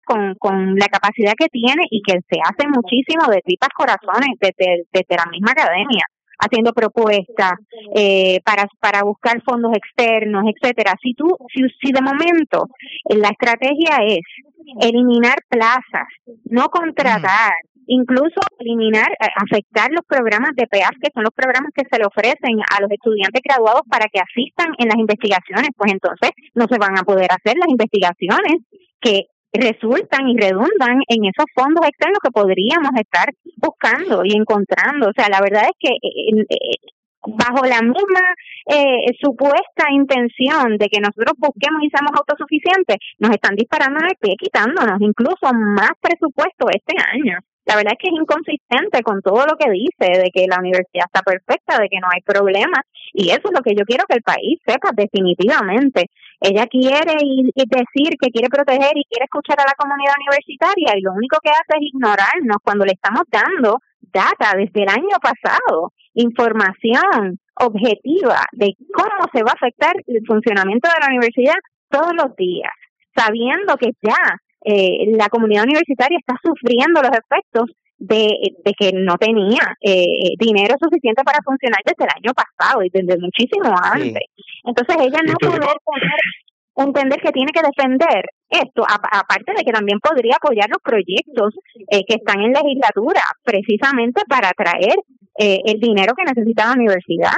con la capacidad que tiene y que se hace muchísimo de tripas corazones desde la misma academia, haciendo propuestas para buscar fondos externos, etcétera. Si de momento la estrategia es eliminar plazas, no contratar, incluso afectar los programas de PEAF, que son los programas que se le ofrecen a los estudiantes graduados para que asistan en las investigaciones, pues entonces no se van a poder hacer las investigaciones que resultan y redundan en esos fondos externos que podríamos estar buscando y encontrando. O sea, la verdad es que bajo la misma supuesta intención de que nosotros busquemos y seamos autosuficientes, nos están disparando en el pie, quitándonos incluso más presupuesto este año. La verdad es que es inconsistente con todo lo que dice, de que la universidad está perfecta, de que no hay problemas, y eso es lo que yo quiero que el país sepa definitivamente. Ella quiere decir que quiere proteger y quiere escuchar a la comunidad universitaria, y lo único que hace es ignorarnos cuando le estamos dando data desde el año pasado, información objetiva de cómo se va a afectar el funcionamiento de la universidad todos los días, sabiendo que ya la comunidad universitaria está sufriendo los efectos de que no tenía dinero suficiente para funcionar desde el año pasado y desde muchísimo antes. Sí. Entonces ella no poder entender que tiene que defender esto, aparte de que también podría apoyar los proyectos que están en legislatura precisamente para atraer el dinero que necesita la universidad.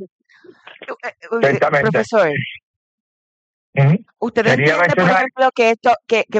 Profesor, ¿ustedes entienden, por ejemplo, que esto,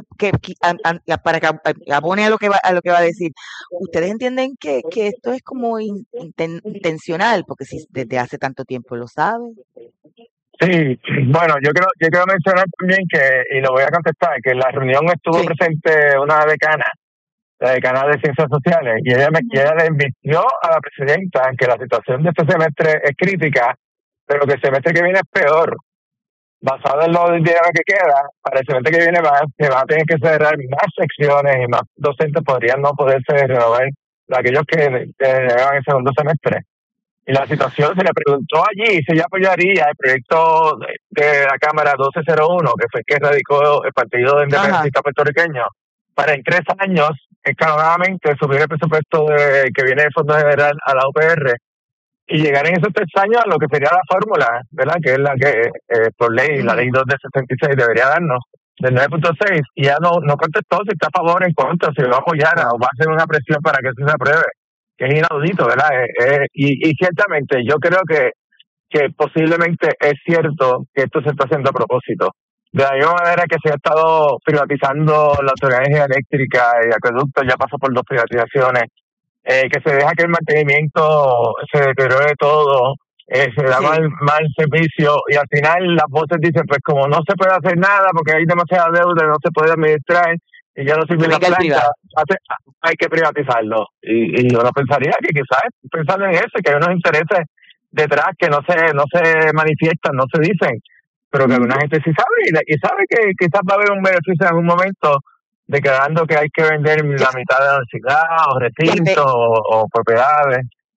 para que abone a lo que va a decir, ustedes entienden que esto es como intencional, porque si desde hace tanto tiempo lo saben? Sí, bueno, yo quiero mencionar también y lo voy a contestar, que en la reunión estuvo presente una decana, la decana de Ciencias Sociales, y ella le advirtió a la presidenta que la situación de este semestre es crítica, pero que el semestre que viene es peor. Basado en lo dinero que queda, para el semestre que viene se va a tener que cerrar más secciones y más docentes podrían no poderse renovar de aquellos que llevan el segundo semestre. Y la situación, se le preguntó allí si ella apoyaría el proyecto de la Cámara 1201, que fue el que radicó el Partido Independentista Puertorriqueño, para en 3 años, escalonadamente, subir el presupuesto que viene del Fondo General a la UPR, y llegar en esos 3 años a lo que sería la fórmula, ¿verdad? Que es la que por ley, la ley 2 de 66 debería darnos, del 9.6, y ya no contestó si está a favor o en contra, si va a apoyar o va a hacer una presión para que eso se apruebe, que es inaudito, ¿verdad? Y ciertamente yo creo que posiblemente es cierto que esto se está haciendo a propósito. De la misma manera que se ha estado privatizando la Autoridad de Energía Eléctrica y Acueductos, ya pasó por 2 privatizaciones, que se deja que el mantenimiento se deteriore todo, se da mal servicio, y al final las voces dicen, pues como no se puede hacer nada porque hay demasiada deuda, no se puede administrar y ya no sirve la planta, hay que privatizarlo. Y uno pensaría que quizás pensando en eso, que hay unos intereses detrás que no se manifiestan, no se dicen, pero que alguna gente sí sabe y sabe que quizás va a haber un beneficio en algún momento, declarando que hay que vender la mitad de la universidad o recintos o propiedades.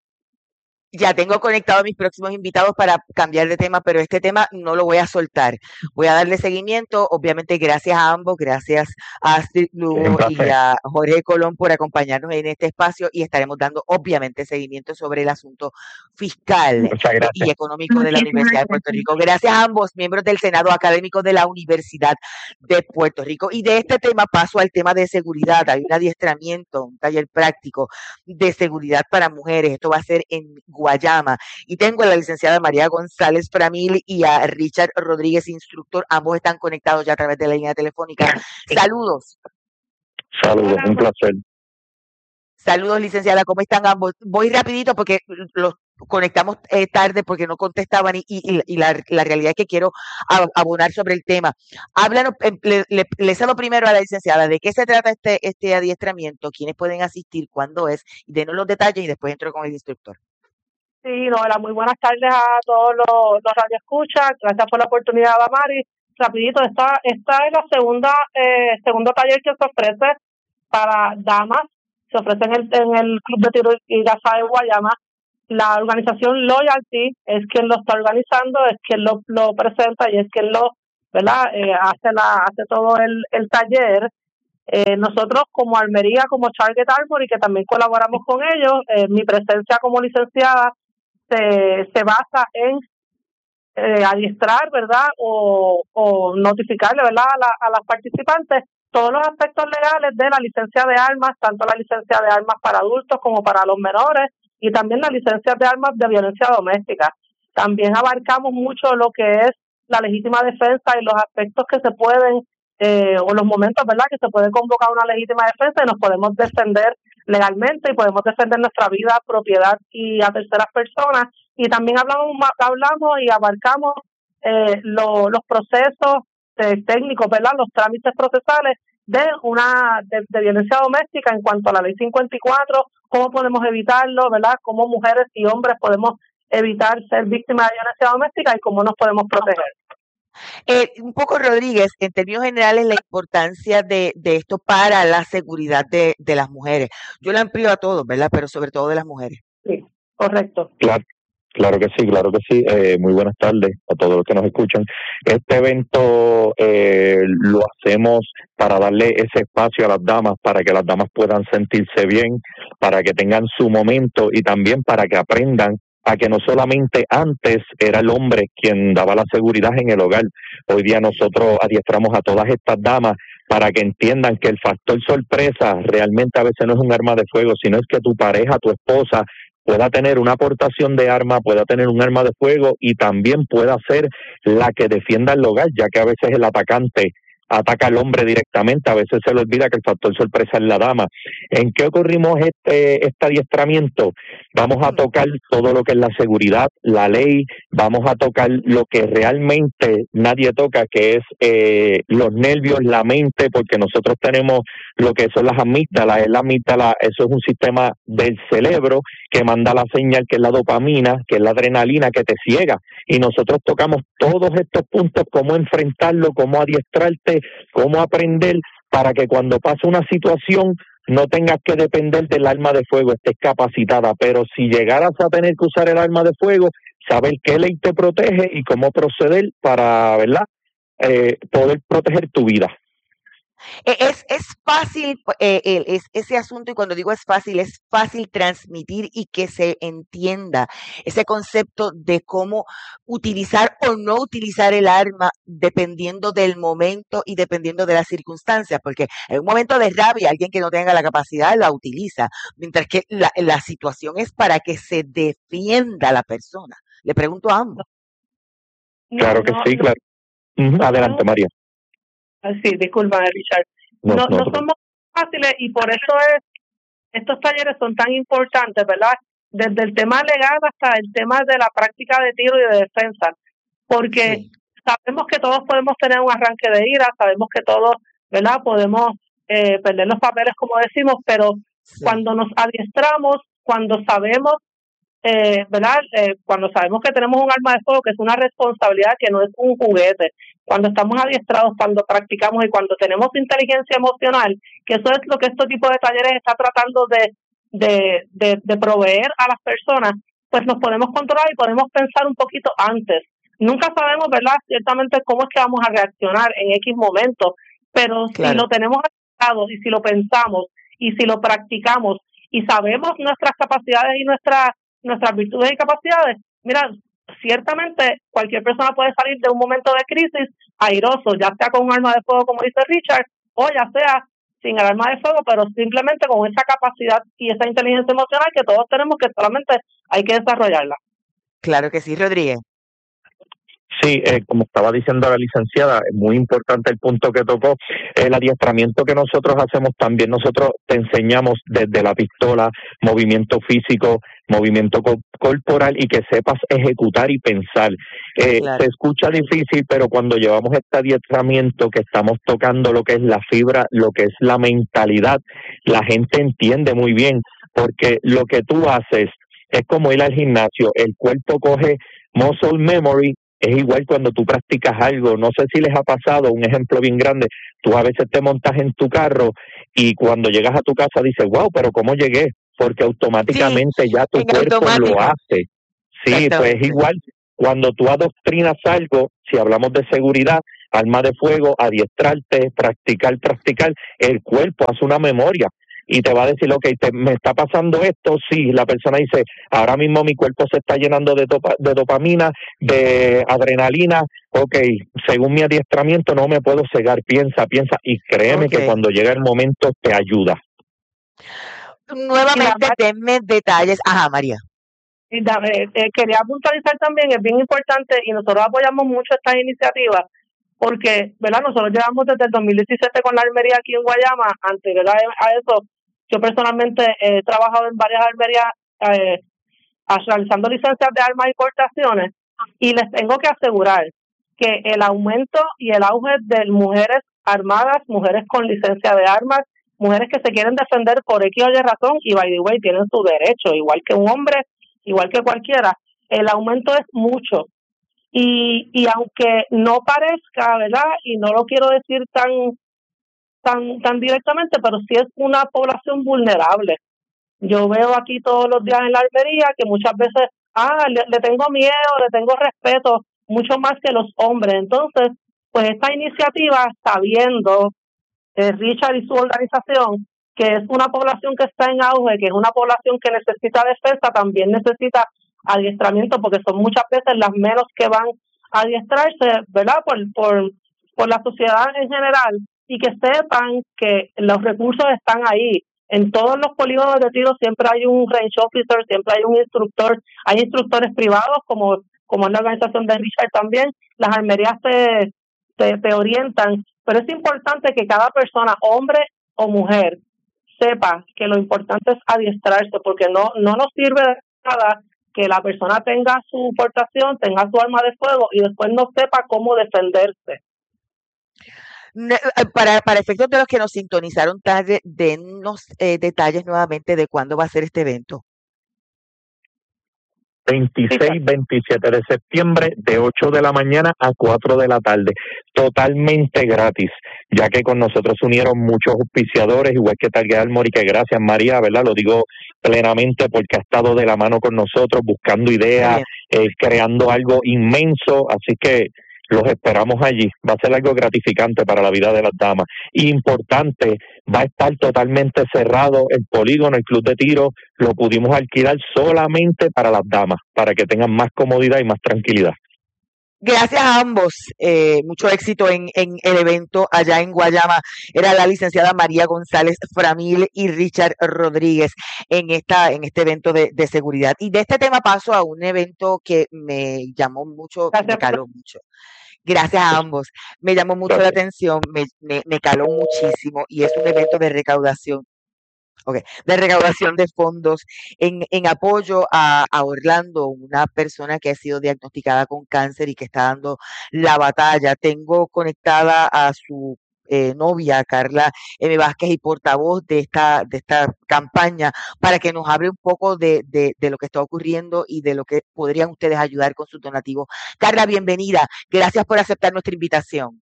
Ya tengo conectado a mis próximos invitados para cambiar de tema, pero este tema no lo voy a soltar. Voy a darle seguimiento, obviamente gracias a ambos, gracias a Astrid Lugo y a Jorge Colón por acompañarnos en este espacio, y estaremos dando obviamente seguimiento sobre el asunto fiscal y económico de la Universidad de Puerto Rico. Gracias a ambos, miembros del Senado Académico de la Universidad de Puerto Rico. Y de este tema paso al tema de seguridad. Hay un adiestramiento, un taller práctico de seguridad para mujeres. Esto va a ser en Guayama, y tengo a la licenciada María González Pramil y a Richard Rodríguez, instructor. Ambos están conectados ya a través de la línea telefónica. Saludos. Saludos, un placer. Saludos, licenciada, ¿cómo están ambos? Voy rapidito porque los conectamos tarde porque no contestaban, y la realidad es que quiero abonar sobre el tema. Háblanos, le cedo primero a la licenciada, ¿de qué se trata este adiestramiento? ¿Quiénes pueden asistir? ¿Cuándo es? Denos los detalles y después entro con el instructor. Sí, Noela, muy buenas tardes a todos los radioescuchas. Gracias por la oportunidad, Damari. Rapidito, esta es la segundo taller que se ofrece para damas. Se ofrece en el Club de Tiro y Gaza de Guayama. La organización Loyalty es quien lo está organizando, es quien lo presenta y es quien lo, ¿verdad? Hace todo el taller. Nosotros como Almería, como Target Armory, que también colaboramos con ellos, mi presencia como licenciada se basa en adiestrar, ¿verdad? O notificarle, ¿verdad? A las participantes todos los aspectos legales de la licencia de armas, tanto la licencia de armas para adultos como para los menores, y también la licencia de armas de violencia doméstica. También abarcamos mucho lo que es la legítima defensa y los aspectos que se pueden, o los momentos, ¿verdad?, que se puede convocar una legítima defensa y nos podemos defender legalmente y podemos defender nuestra vida, propiedad y a terceras personas. Y también hablamos y abarcamos los procesos técnicos, ¿verdad?, los trámites procesales de violencia doméstica en cuanto a la ley 54, cómo podemos evitarlo, ¿verdad?, cómo mujeres y hombres podemos evitar ser víctimas de violencia doméstica y cómo nos podemos proteger. Un poco, Rodríguez, en términos generales, la importancia de esto para la seguridad de las mujeres. Yo lo amplío a todos, ¿verdad?, pero sobre todo de las mujeres. Sí, correcto. Claro que sí. Muy buenas tardes a todos los que nos escuchan. Este evento lo hacemos para darle ese espacio a las damas, para que las damas puedan sentirse bien, para que tengan su momento y también para que aprendan a que no solamente antes era el hombre quien daba la seguridad en el hogar. Hoy día nosotros adiestramos a todas estas damas para que entiendan que el factor sorpresa realmente a veces no es un arma de fuego, sino es que tu pareja, tu esposa, pueda tener una aportación de arma, pueda tener un arma de fuego y también pueda ser la que defienda el hogar, ya que a veces el atacante ataca al hombre directamente, a veces se le olvida que el factor sorpresa es la dama. ¿En qué ocurrimos este adiestramiento? Vamos a tocar todo lo que es la seguridad, la ley, vamos a tocar lo que realmente nadie toca, que es los nervios, la mente, porque nosotros tenemos lo que son las amígdalas. La amígdala, eso es un sistema del cerebro que manda la señal, que es la dopamina, que es la adrenalina, que te ciega. Y nosotros tocamos todos estos puntos, cómo enfrentarlo, cómo adiestrarte, cómo aprender para que cuando pase una situación no tengas que depender del arma de fuego, estés capacitada. Pero si llegaras a tener que usar el arma de fuego, saber qué ley te protege y cómo proceder para, ¿verdad?, poder proteger tu vida. Es fácil ese asunto, y cuando digo es fácil transmitir y que se entienda ese concepto de cómo utilizar o no utilizar el arma dependiendo del momento y dependiendo de las circunstancias, porque en un momento de rabia alguien que no tenga la capacidad la utiliza, mientras que la situación es para que se defienda la persona. Le pregunto a ambos. Claro que sí, claro. Adelante, María. Sí, disculpa, Richard. No somos fáciles y por eso estos talleres son tan importantes, ¿verdad? Desde el tema legal hasta el tema de la práctica de tiro y de defensa, porque sabemos que todos podemos tener un arranque de ira, sabemos que todos, ¿verdad?, podemos perder los papeles, como decimos, pero cuando nos adiestramos, cuando sabemos, ¿verdad?, cuando sabemos que tenemos un arma de fuego, que es una responsabilidad, que no es un juguete, cuando estamos adiestrados, cuando practicamos y cuando tenemos inteligencia emocional, que eso es lo que este tipo de talleres está tratando de proveer a las personas, pues nos podemos controlar y podemos pensar un poquito antes. Nunca sabemos, ¿verdad?, ciertamente cómo es que vamos a reaccionar en X momento, pero si lo tenemos adiestrado y si lo pensamos y si lo practicamos y sabemos nuestras capacidades y nuestras virtudes y capacidades, mira, ciertamente cualquier persona puede salir de un momento de crisis airoso, ya sea con un arma de fuego, como dice Richard, o ya sea sin el arma de fuego, pero simplemente con esa capacidad y esa inteligencia emocional que todos tenemos, que solamente hay que desarrollarla. Claro que sí, Rodríguez. Sí, como estaba diciendo la licenciada, es muy importante el punto que tocó. El adiestramiento que nosotros hacemos también, nosotros te enseñamos desde la pistola, movimiento físico, movimiento corporal y que sepas ejecutar y pensar. Se escucha difícil, pero cuando llevamos este adiestramiento que estamos tocando lo que es la fibra, lo que es la mentalidad, la gente entiende muy bien, porque lo que tú haces es como ir al gimnasio, el cuerpo coge muscle memory. Es igual cuando tú practicas algo, no sé si les ha pasado, un ejemplo bien grande, tú a veces te montas en tu carro y cuando llegas a tu casa dices, wow, pero ¿cómo llegué? Porque automáticamente ya tu cuerpo lo hace. Sí, pues igual, cuando tú adoctrinas algo, si hablamos de seguridad, arma de fuego, adiestrarte, practicar, el cuerpo hace una memoria y te va a decir, ok, me está pasando esto, sí, la persona dice, ahora mismo mi cuerpo se está llenando de dopamina, de adrenalina, ok, según mi adiestramiento no me puedo cegar, piensa, y créeme que cuando llega el momento te ayuda. Nuevamente, denme detalles. Ajá, María. Y quería puntualizar también, es bien importante, y nosotros apoyamos mucho estas iniciativas, porque, ¿verdad? Nosotros llevamos desde el 2017 con la armería aquí en Guayama. Anterior a eso, yo personalmente he trabajado en varias armerías realizando licencias de armas y portaciones, y les tengo que asegurar que el aumento y el auge de mujeres armadas, mujeres con licencia de armas, mujeres que se quieren defender por X o Y razón, y by the way tienen su derecho, igual que un hombre, igual que cualquiera, el aumento es mucho. Y aunque no parezca, ¿verdad? Y no lo quiero decir tan directamente, pero sí es una población vulnerable. Yo veo aquí todos los días en la armería que muchas veces, le tengo miedo, le tengo respeto, mucho más que los hombres. Entonces, pues esta iniciativa, sabiendo Richard y su organización, que es una población que está en auge, que es una población que necesita defensa, también necesita adiestramiento, porque son muchas veces las menos que van a adiestrarse, ¿verdad? Por la sociedad en general, y que sepan que los recursos están ahí. En todos los polígonos de tiro siempre hay un range officer, siempre hay un instructor, hay instructores privados como es la organización de Richard también. Las armerías te orientan, pero es importante que cada persona, hombre o mujer, sepa que lo importante es adiestrarse, porque no nos sirve de nada que la persona tenga su portación, tenga su arma de fuego y después no sepa cómo defenderse. Para efectos de los que nos sintonizaron tarde, dennos detalles nuevamente de cuándo va a ser este evento. 26, 27 de septiembre, de 8 de la mañana a 4 de la tarde, totalmente gratis, ya que con nosotros se unieron muchos auspiciadores, igual que Target Armory, que gracias María, ¿verdad? Lo digo plenamente porque ha estado de la mano con nosotros, buscando ideas, creando algo inmenso, así que los esperamos allí. Va a ser algo gratificante para la vida de las damas. Importante, va a estar totalmente cerrado el polígono, el club de tiro, lo pudimos alquilar solamente para las damas, para que tengan más comodidad y más tranquilidad. Gracias a ambos, mucho éxito en el evento allá en Guayama. Era la licenciada María González Framil y Richard Rodríguez en este evento de seguridad. Y de este tema paso a un evento que me llamó mucho, me caló mucho. Gracias a ambos. Me llamó mucho la atención, me caló muchísimo, y es un evento de recaudación. De recaudación de fondos en apoyo a Orlando, una persona que ha sido diagnosticada con cáncer y que está dando la batalla. Tengo conectada a su novia, Carla M. Vázquez, y portavoz de esta campaña, para que nos hable un poco de lo que está ocurriendo y de lo que podrían ustedes ayudar con sus donativos. Carla, bienvenida. Gracias por aceptar nuestra invitación.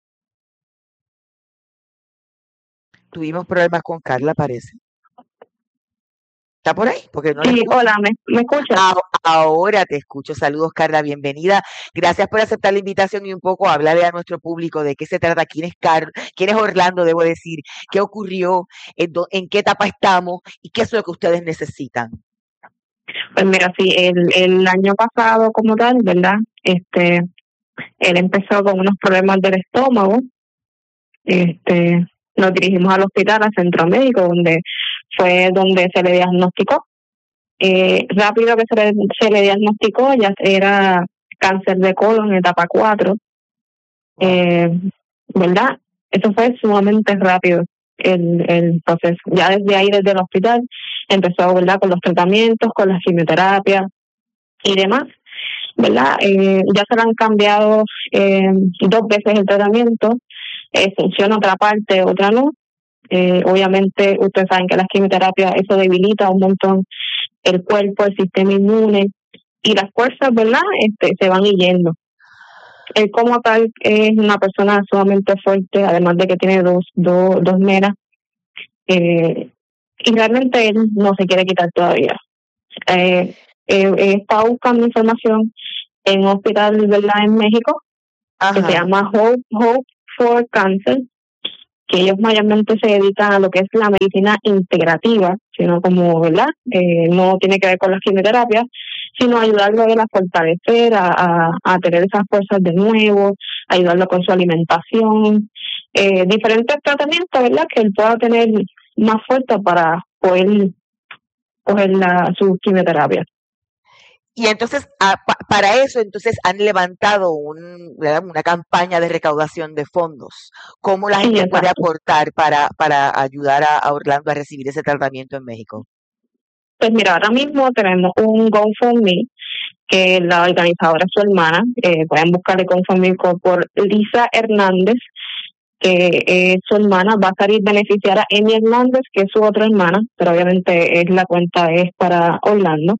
Tuvimos problemas con Carla, parece. ¿Está por ahí? Porque no sí, hola, ¿me escuchas? Ahora te escucho. Saludos, Carla, bienvenida. Gracias por aceptar la invitación y un poco hablarle a nuestro público de qué se trata, quién es Orlando, debo decir, qué ocurrió, en qué etapa estamos y qué es lo que ustedes necesitan. Pues mira, sí, el año pasado como tal, ¿verdad? Él empezó con unos problemas del estómago. Nos dirigimos al hospital, al centro médico, donde se le diagnosticó. Rápido que se le diagnosticó, ya era cáncer de colon, etapa 4. ¿Verdad? Eso fue sumamente rápido el proceso. Ya desde ahí, desde el hospital, empezó, ¿verdad?, con los tratamientos, con la quimioterapia y demás, ¿verdad? Ya se le han cambiado 2 veces el tratamiento. Funciona otra parte, otra no. Obviamente ustedes saben que las quimioterapias, eso debilita un montón el cuerpo, el sistema inmune, y las fuerzas, ¿verdad?, se van yendo. Él como tal es una persona sumamente fuerte, además de que tiene dos nenas, y realmente él no se quiere quitar todavía. He estado buscando información en un hospital, ¿verdad?, en México, que se llama Hope for Cancer, que ellos mayormente se dedican a lo que es la medicina integrativa, sino como, ¿verdad? No tiene que ver con las quimioterapias, sino ayudarlo a fortalecer, a tener esas fuerzas de nuevo, ayudarlo con su alimentación, diferentes tratamientos, ¿verdad? Que él pueda tener más fuerza para poder coger su quimioterapia. Y entonces, para eso, entonces han levantado una campaña de recaudación de fondos. ¿Cómo la gente puede aportar para ayudar a Orlando a recibir ese tratamiento en México? Pues mira, ahora mismo tenemos un GoFundMe, que la organizadora es su hermana. Pueden buscar el GoFundMe por Lisa Hernández, que su hermana. Va a salir beneficiar a Amy Hernández, que es su otra hermana, pero obviamente la cuenta es para Orlando.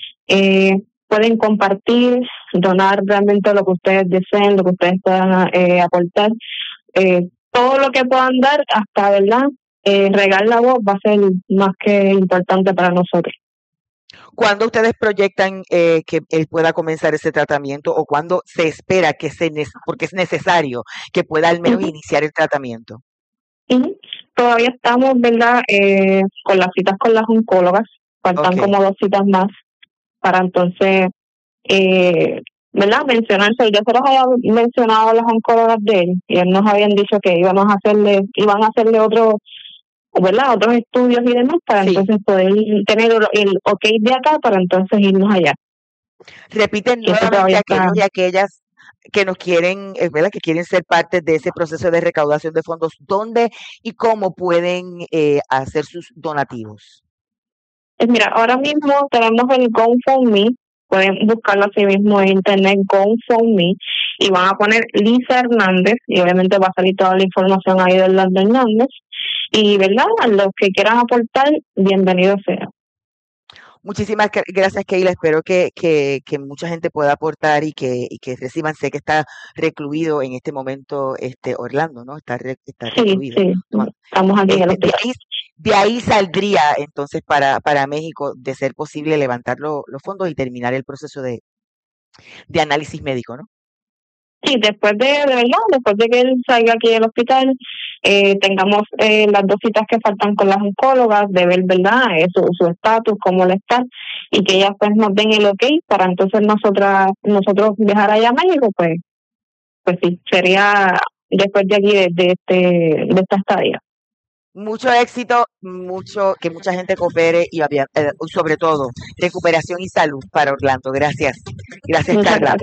Pueden compartir, donar realmente lo que ustedes deseen, lo que ustedes puedan aportar. Todo lo que puedan dar, hasta, ¿verdad? Regar la voz va a ser más que importante para nosotros. ¿Cuándo ustedes proyectan que él pueda comenzar ese tratamiento o cuándo se espera porque es necesario que pueda al menos iniciar el tratamiento? Todavía estamos, ¿verdad? Con las citas con las oncólogas. Faltan como 2 citas más para entonces, ¿verdad? Mencionarse. Yo se los había mencionado a las oncólogas de él y ellos nos habían dicho que iban a hacerle otros estudios y demás para entonces poder tener el ok de acá para entonces irnos allá. Repiten nuevamente aquellos y aquellas que nos quieren, ¿verdad? Que quieren ser parte de ese proceso de recaudación de fondos. ¿Dónde y cómo pueden hacer sus donativos? Pues mira, ahora mismo tenemos el GoFundMe. Pueden buscarlo así mismo en internet, GoFundMe, y van a poner Lisa Hernández, y obviamente va a salir toda la información ahí de Orlando Hernández. Y, ¿verdad? A los que quieran aportar, bienvenido sea. Muchísimas gracias, Keila. Espero que mucha gente pueda aportar y que reciban. Sé que está recluido en este momento Orlando, ¿no? Está recluido. Sí, estamos aquí en el hospital. De ahí saldría entonces para México, de ser posible, levantar los fondos y terminar el proceso de análisis médico, ¿no? Sí, después de que él salga aquí del hospital, tengamos las 2 citas que faltan con las oncólogas, de ver, ¿verdad? Su estatus, cómo le está, y que ellas pues nos den el ok para entonces nosotros viajar allá a México, pues sí, sería después de aquí de esta estadía. Mucho éxito, que mucha gente coopere y sobre todo recuperación y salud para Orlando. Gracias. Gracias, Carla.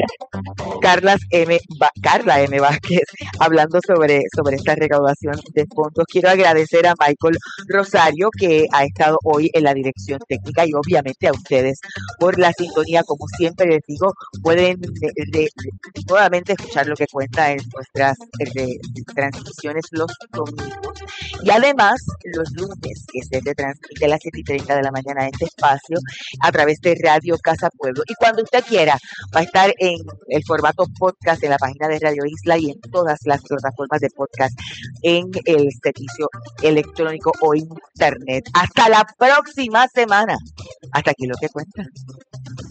Carla M. Vázquez, hablando sobre esta recaudación de fondos. Quiero agradecer a Michael Rosario, que ha estado hoy en la dirección técnica, y obviamente a ustedes por la sintonía. Como siempre les digo, pueden nuevamente escuchar lo que cuenta en nuestras transmisiones los domingos. Y además, los lunes, que se retransmite a las 7:30 de la mañana este espacio a través de Radio Casa Pueblo. Y cuando usted quiera, va a estar en el formato podcast en la página de Radio Isla y en todas las plataformas de podcast en el servicio electrónico o internet. Hasta la próxima semana. Hasta aquí lo que cuenta.